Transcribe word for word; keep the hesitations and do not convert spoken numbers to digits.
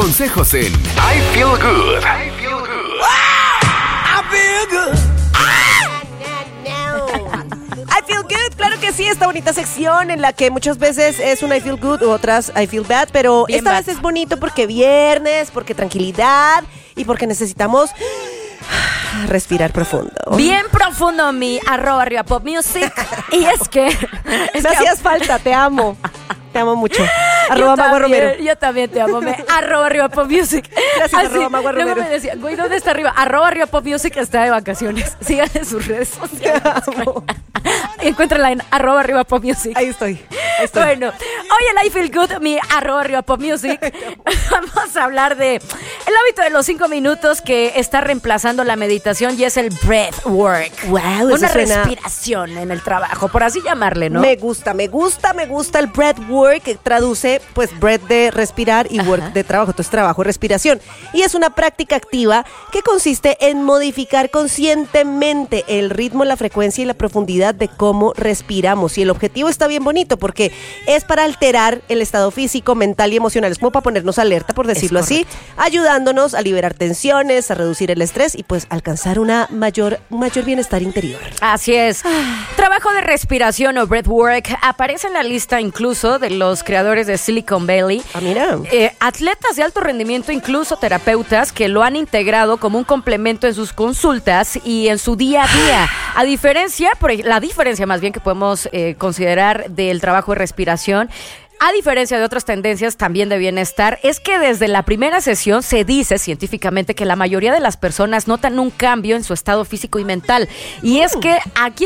consejos en I Feel Good. I Feel Good. I Feel Good. I Feel Good, claro que sí, esta bonita sección en la que muchas veces es un I Feel Good u otras I Feel Bad, pero Bien esta bad. vez es bonito porque viernes, porque tranquilidad y porque necesitamos respirar profundo. Bien profundo, mi arroba arriba pop music. Y es que... Es Me que hacías falta, te amo. Te amo mucho. Arroba yo Magua también, Romero. Yo también te amo. Me, arroba arriba pop music. Gracias, arroba Magua luego Romero. me decía, güey, ¿dónde está arriba? Arroba arriba pop music está de vacaciones. Síganle sus redes sociales. Te amo. Encuéntrala en arroba arriba pop music. Ahí estoy. Ahí estoy. Bueno, hoy en I Feel Good, mi arroba arriba pop music, vamos a hablar de el hábito de los cinco minutos que está reemplazando la meditación y es el breath work. Wow, Una eso suena- respiración en el trabajo, por así llamarle, ¿no? Me gusta, me gusta, me gusta el breath work, que traduce pues breath de respirar y work Ajá. de trabajo, entonces trabajo, respiración. Y es una práctica activa que consiste en modificar conscientemente el ritmo, la frecuencia y la profundidad de cómo respiramos. Y el objetivo está bien bonito porque es para alterar el estado físico, mental y emocional. Es como para ponernos alerta, por decirlo así, ayudándonos a liberar tensiones, a reducir el estrés y pues alcanzar una mayor, un mayor bienestar interior. Así es. Trabajo de respiración o breathwork aparece en la lista incluso de los creadores de Silicon Valley. Ah, mira. Eh, atletas de alto rendimiento, incluso terapeutas, que lo han integrado como un complemento en sus consultas y en su día a día. A diferencia, por ej- la diferencia más bien que podemos eh, considerar del trabajo de respiración, a diferencia de otras tendencias también de bienestar, es que desde la primera sesión se dice científicamente que la mayoría de las personas notan un cambio en su estado físico y mental. Y es que aquí